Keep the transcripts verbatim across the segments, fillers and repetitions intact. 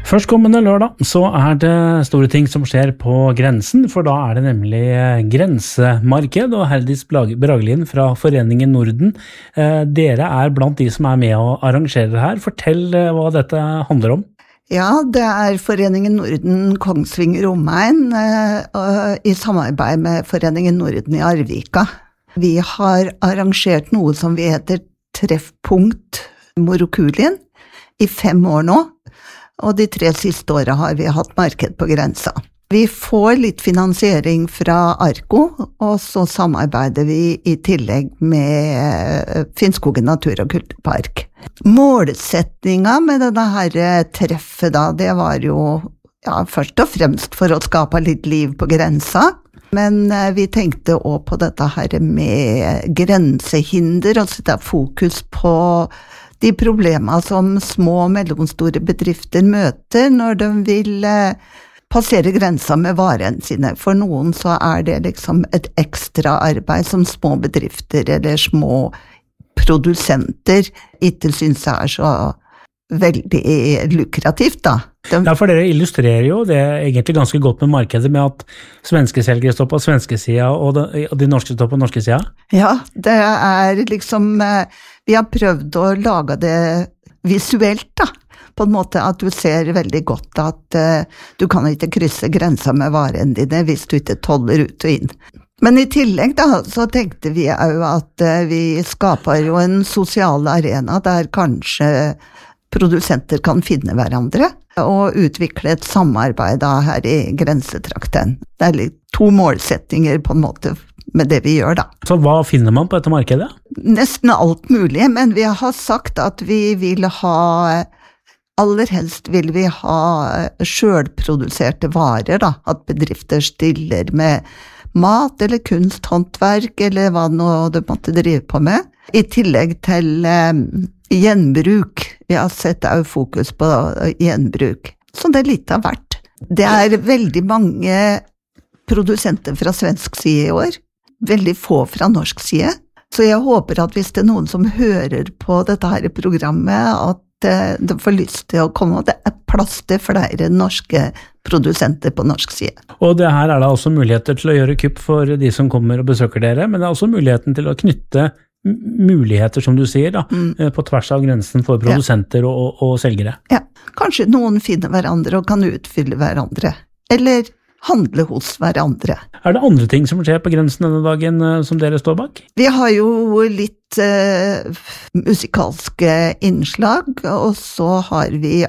Førstkommende lørdag så er det store ting som skjer på grensen, for da er det nemlig grensemarked, og Herdis Bragelin fra Foreningen Norden. Dere er blant de som er med og arrangerer her. Fortell hva dette handler om. Ja, det er Foreningen Norden Kongsvinger Omegn i samarbeid med Foreningen Norden i Arvika. Vi har arrangert noe som vi heter Treffpunkt Morokulien i fem år nå. Og de tre siste årene har vi hatt marked på grensa. Vi får litt finansiering fra Arko, og så samarbeider vi i tillegg med Finnskogen Natur- og Kulturpark. Målsetningen med denne her treffet da, det var jo ja, først og fremst for å skape litt liv på grensa. Men vi tenkte også på dette her med grensehinder, og sette fokus på de problemer som små og mellomstore bedrifter møter når de vil passere grensa med varene sine. For noen så er det liksom et ekstra arbeid som små bedrifter eller små produsenter ikke synes er så veldig lukrativt da. De... Ja, for dere illustrerer jo det egentlig ganske godt med markedet med at svenske selgere står på svenske siden og de, og de norske står på norske siden. Ja, det er liksom, vi har prøvd å lage det visuelt da, på en måte at du ser veldig godt at uh, du kan ikke krysse grensa med varene dine hvis du ikke toller ut og inn. Men i tillegg da, så tenkte vi jo at uh, vi skaper jo en sosial arena der kanskje produsenter kan finne hverandre og utvikle et samarbeid da her i grensetrakten. Det er litt to målsettinger på en måte med det vi gjør da. Så hva finner man på dette markedet? Nesten alt mulig, men vi har sagt at vi vil ha, aller helst vil vi ha selvproduserte varer da, at bedrifter stiller med mat eller kunst, håndverk eller hva nå du måtte drive på med. I tillegg til eh, gjenbruk. Vi har sett jo fokus på gjenbruk. Så det er litt av hvert. Det er veldig mange produsenter fra svensk side i år. Veldig få fra norsk side. Så jeg håper at hvis det er noen som hører på dette her programmet, at eh, de får lyst til å komme, og det er plass til flere norske produsenter på norsk side. Og det her er da også muligheter til å gjøre kupp for de som kommer og besøker dere, men det er også muligheten til å knytte muligheter, som du sier, da, mm. på tvers av grensen for produsenter ja. og, og selgere. Ja, kanskje noen finner hverandre og kan utfylle hverandre, eller handle hos hverandre. Er det andre ting som skjer på grensen denne dagen som dere står bak? Vi har jo litt eh, musikalske innslag, og så har vi,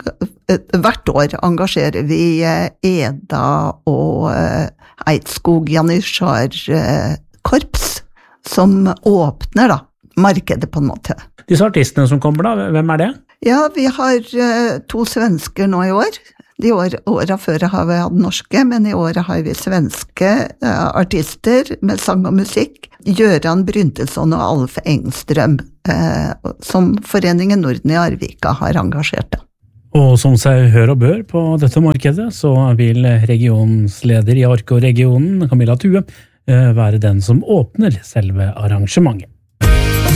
hvert år engasjerer vi Eda og eh, Eidskog Janitsjar eh, korps, som åpner da, markedet på en måte. Disse artistene som kommer da, hvem er det? Ja, vi har uh, to svensker nå i år. De år, årene før har vi hatt norske, men i året har vi svenske uh, artister med sang og musikk. Gøran Bryntesson og Alf Engstrøm, uh, som Foreningen Norden i Arvika har engasjert da. Og som seg hør og bør på dette markedet, så vil regionsleder i Arko-regionen, Camilla Thue, være den som åpner selve arrangementet.